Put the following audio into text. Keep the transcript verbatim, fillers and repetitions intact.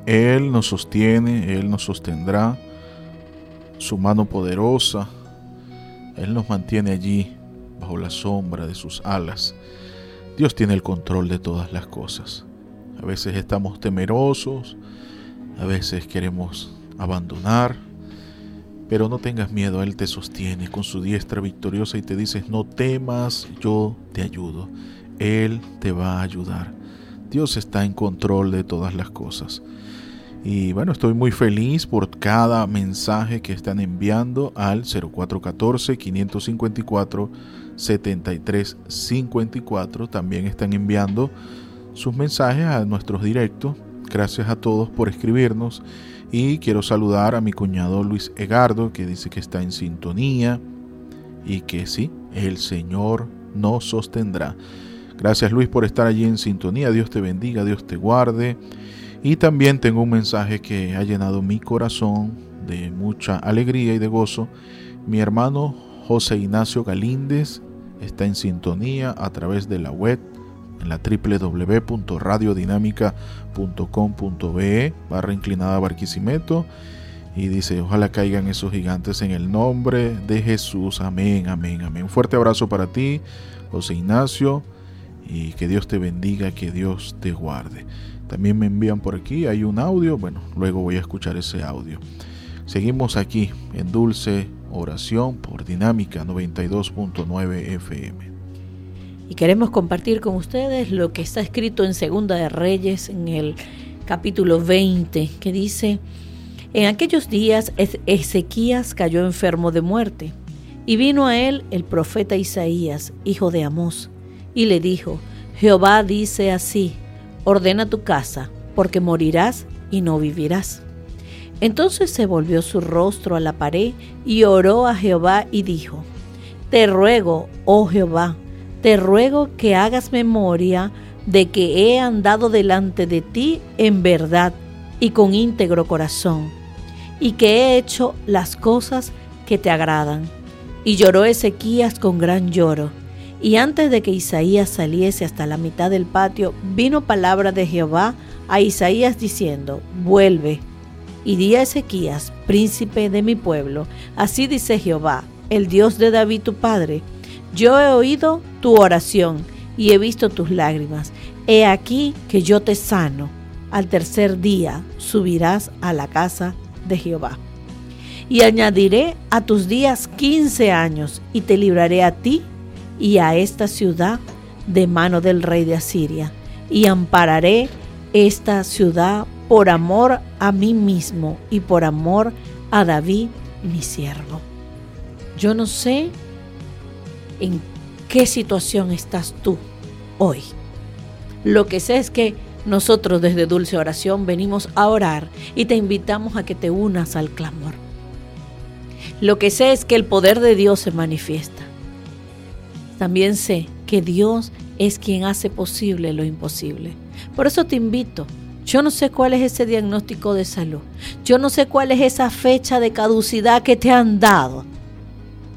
Él nos sostiene, Él nos sostendrá, su mano poderosa, Él nos mantiene allí bajo la sombra de sus alas. Dios tiene el control de todas las cosas. A veces estamos temerosos, a veces queremos abandonar, pero no tengas miedo, Él te sostiene con su diestra victoriosa y te dice: no temas, yo te ayudo. Él te va a ayudar. Dios está en control de todas las cosas. Y bueno, estoy muy feliz por cada mensaje que están enviando al cero cuatro uno cuatro, cinco cinco cuatro, siete tres cinco cuatro. También están enviando sus mensajes a nuestros directos. Gracias a todos por escribirnos. Y quiero saludar a mi cuñado Luis Egardo, que dice que está en sintonía y que sí, el Señor nos sostendrá. Gracias, Luis, por estar allí en sintonía. Dios te bendiga, Dios te guarde. Y también tengo un mensaje que ha llenado mi corazón de mucha alegría y de gozo. Mi hermano José Ignacio Galíndez está en sintonía a través de la web en la doble u doble u doble u punto radio dinámica punto com punto be barra inclinada Barquisimeto, y dice: ojalá caigan esos gigantes en el nombre de Jesús. Amén, amén, amén. Un fuerte abrazo para ti, José Ignacio, y que Dios te bendiga, que Dios te guarde. También me envían por aquí, hay un audio, bueno, luego voy a escuchar ese audio. Seguimos aquí en Dulce Oración por Dinámica noventa y dos punto nueve F M. Y queremos compartir con ustedes lo que está escrito en Segunda de Reyes, en el capítulo veinte, que dice: en aquellos días Ezequías cayó enfermo de muerte, y vino a él el profeta Isaías, hijo de Amós, y le dijo: Jehová dice así, ordena tu casa, porque morirás y no vivirás. Entonces se volvió su rostro a la pared y oró a Jehová y dijo: Te ruego, oh Jehová, te ruego que hagas memoria de que he andado delante de ti en verdad y con íntegro corazón, y que he hecho las cosas que te agradan. Y lloró Ezequías con gran lloro. Y antes de que Isaías saliese hasta la mitad del patio, vino palabra de Jehová a Isaías diciendo: Vuelve y di a Ezequías, príncipe de mi pueblo, así dice Jehová, el Dios de David tu padre: Yo he oído tu oración y he visto tus lágrimas. He aquí que yo te sano. Al tercer día subirás a la casa de Jehová. Y añadiré a tus días quince años, y te libraré a ti y a esta ciudad de mano del rey de Asiria, y ampararé esta ciudad por amor a mí mismo y por amor a David mi siervo. Yo no sé en qué situación estás tú hoy. Lo que sé es que nosotros desde Dulce Oración venimos a orar y te invitamos a que te unas al clamor. Lo que sé es que el poder de Dios se manifiesta. También sé que Dios es quien hace posible lo imposible. Por eso te invito. Yo no sé cuál es ese diagnóstico de salud. Yo no sé cuál es esa fecha de caducidad que te han dado.